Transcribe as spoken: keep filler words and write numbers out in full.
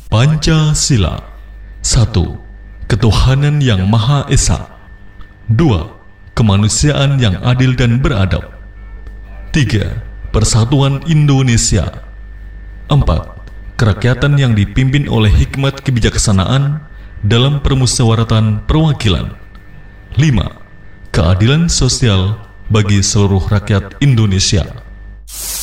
Pancasila. Satu. Ketuhanan yang Maha Esa. Dua. Kemanusiaan yang adil dan beradab. Tiga. Persatuan Indonesia. Empat. Kerakyatan yang dipimpin oleh hikmat kebijaksanaan dalam permusyawaratan perwakilan. Lima. Keadilan sosial bagi seluruh rakyat Indonesia.